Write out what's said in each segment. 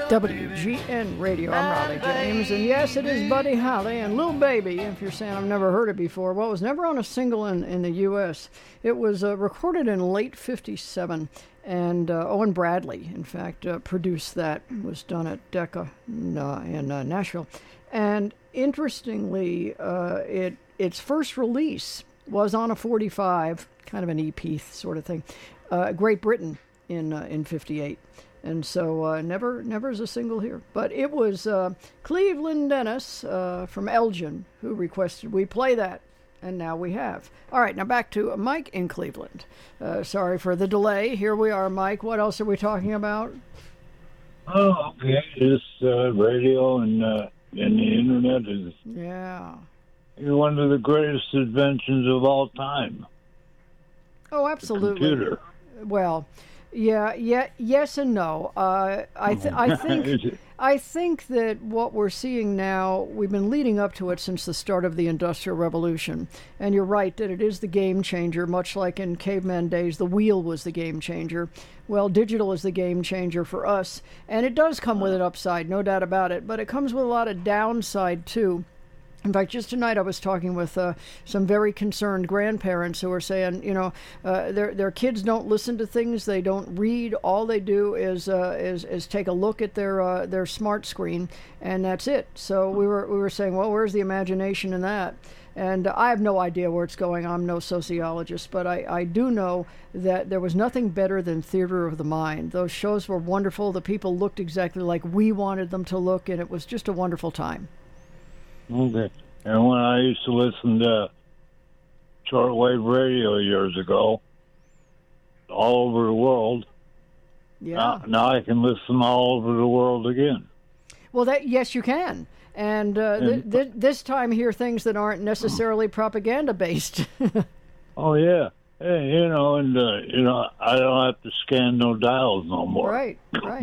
WGN Radio. I'm Raleigh James, and yes, it is Buddy Holly and Lil Baby. If you're saying I've never heard it before, well, it was never on a single in the U.S. It was recorded in late '57, and Owen Bradley, in fact, produced that. It was done at Decca in Nashville. And interestingly, its first release was on a 45, kind of an EP sort of thing, Great Britain in '58. And so never as a single here. But it was Cleveland Dennis from Elgin who requested we play that, and now we have. All right, now back to Mike in Cleveland. Sorry for the delay. Here we are, Mike. What else are we talking about? Oh, okay. This radio and the internet is one of the greatest inventions of all time. Oh, absolutely. The computer. Well, yes and no. I think that what we're seeing now, we've been leading up to it since the start of the Industrial Revolution. And you're right that it is the game changer, much like in caveman days, the wheel was the game changer. Well, digital is the game changer for us. And it does come with an upside, no doubt about it. But it comes with a lot of downside, too. In fact, just tonight I was talking with some very concerned grandparents who were saying, their kids don't listen to things, they don't read. All they do is take a look at their smart screen, and that's it. So we were saying, well, where's the imagination in that? And I have no idea where it's going. I'm no sociologist, but I do know that there was nothing better than Theater of the Mind. Those shows were wonderful. The people looked exactly like we wanted them to look, and it was just a wonderful time. Okay. And when I used to listen to shortwave radio years ago, all over the world, now I can listen all over the world again. Well, yes, you can. And this time hear things that aren't necessarily propaganda-based. Oh, yeah. Hey, I don't have to scan no dials no more. Right.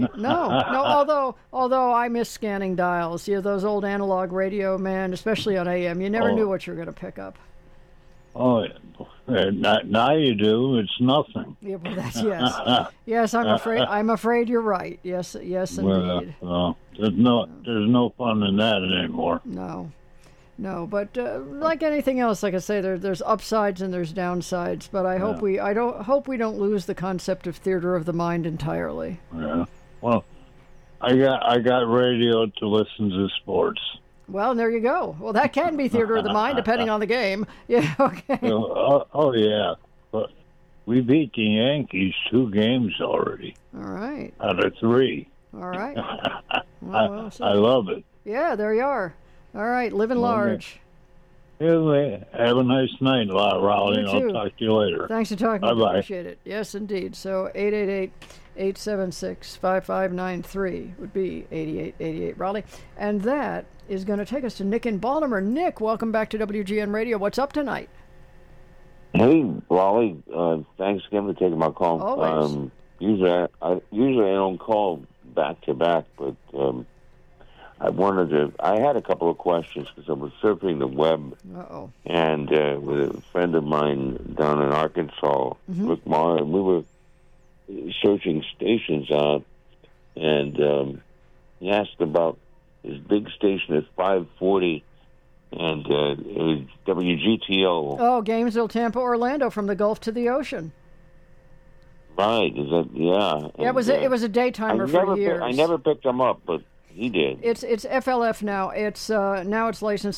No. Although I miss scanning dials. Those old analog radio, man, especially on AM. You never knew what you were going to pick up. Oh, now you do. It's nothing. Yeah, well, yes. Yes, I'm afraid you're right. Yes, indeed. There's no fun in that anymore. No, but like anything else, like I say, there's upsides and there's downsides. But I hope we don't lose the concept of theater of the mind entirely. Yeah. Well, I got radio to listen to sports. Well, there you go. Well, that can be theater of the mind, depending on the game. Yeah. Okay. Oh yeah, but we beat the Yankees 2 games already. All right. Out of 3. All right. Well, I love it. Yeah, there you are. All right, living large. Yeah, have a nice night, Raleigh, and I'll talk to you later. Thanks for talking. Bye-bye. Appreciate it. Yes, indeed. So 888-876-5593 would be 8888 Raleigh. And that is going to take us to Nick in Baltimore. Nick, welcome back to WGN Radio. What's up tonight? Hey, Raleigh. Thanks again for taking my call. Always. Usually I don't call back to back, but I had a couple of questions because I was surfing the web. Uh-oh. And with a friend of mine down in Arkansas, Rick Marr, and we were searching stations out, and he asked about his big station at 540 and WGTO. Oh, Gainesville, Tampa, Orlando, from the Gulf to the ocean. Right. Is that, yeah. Yeah, and, it was a daytimer for years. I never picked them up, but he did. It's FLF now. It's now it's licensed